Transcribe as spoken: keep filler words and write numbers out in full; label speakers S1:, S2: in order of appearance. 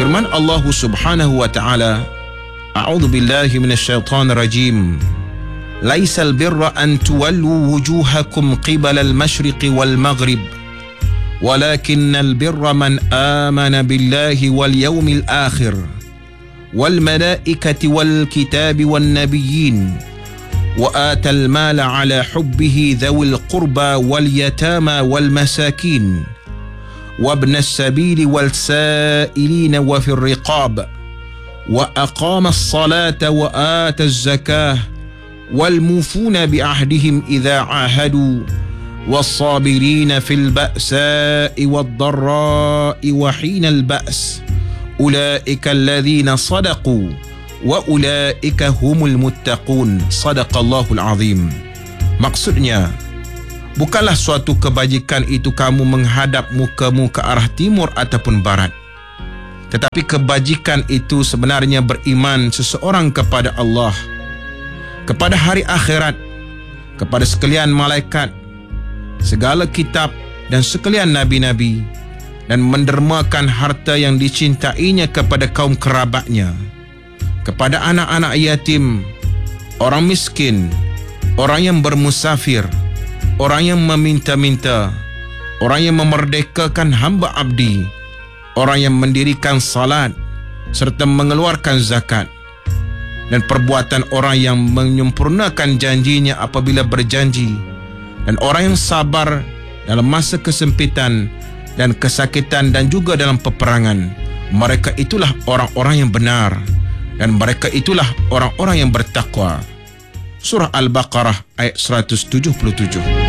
S1: Firman Allah Subhanahu wa taala, A'udzu billahi minasyaitonir rajim. Laisal birra an tuwallu wujuhakum qibala al-masyriqi wal maghrib, walakinnal birra man amana billahi wal yawmil akhir wal malaikati wal kitabi wan nabiyyin wa atal mala ala hubbihi dhawil qurba wal yatama wal masakin وابن السبيل والسائلين وفي الرقاب وأقام الصلاة وآتى الزكاة والموفون بعهدهم إذا عاهدوا والصابرين في البأساء والضراء وحين البأس أولئك الذين صدقوا وأولئك هم المتقون. صدق الله العظيم. Maksudnya, bukanlah suatu kebajikan itu kamu menghadap mukamu ke arah timur ataupun barat. Tetapi kebajikan itu sebenarnya beriman seseorang kepada Allah, kepada hari akhirat, kepada sekalian malaikat, segala kitab dan sekalian nabi-nabi, dan mendermakan harta yang dicintainya kepada kaum kerabatnya, kepada anak-anak yatim, orang miskin, orang yang bermusafir, orang yang meminta-minta, orang yang memerdekakan hamba abdi, orang yang mendirikan salat serta mengeluarkan zakat, dan perbuatan orang yang menyempurnakan janjinya apabila berjanji, dan orang yang sabar dalam masa kesempitan dan kesakitan dan juga dalam peperangan. Mereka itulah orang-orang yang benar, dan mereka itulah orang-orang yang bertakwa. Surah Al-Baqarah ayat seratus tujuh puluh tujuh.